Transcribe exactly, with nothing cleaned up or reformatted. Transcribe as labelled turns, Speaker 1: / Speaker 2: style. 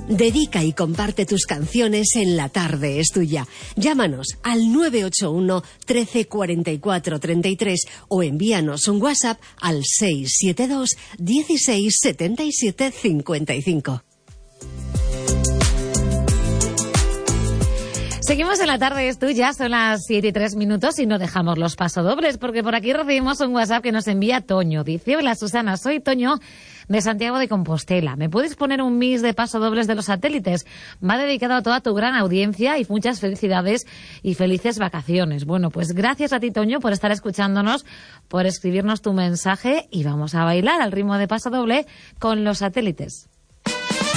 Speaker 1: Dedica y comparte tus canciones en La Tarde es Tuya. Llámanos al nueve ocho uno, trece, cuarenta y cuatro, treinta y tres o envíanos un WhatsApp al seis siete dos, dieciséis, setenta y siete, cincuenta y cinco.
Speaker 2: Seguimos en La Tarde es Tuya, son las siete y tres minutos y no dejamos los pasodobles, porque por aquí recibimos un WhatsApp que nos envía Toño. Dice: hola Susana, soy Toño de Santiago de Compostela. ¿Me puedes poner un mix de pasodobles de Los Satélites? Va dedicado a toda tu gran audiencia y muchas felicidades y felices vacaciones. Bueno, pues gracias a ti, Toño, por estar escuchándonos, por escribirnos tu mensaje y vamos a bailar al ritmo de pasodoble con Los Satélites.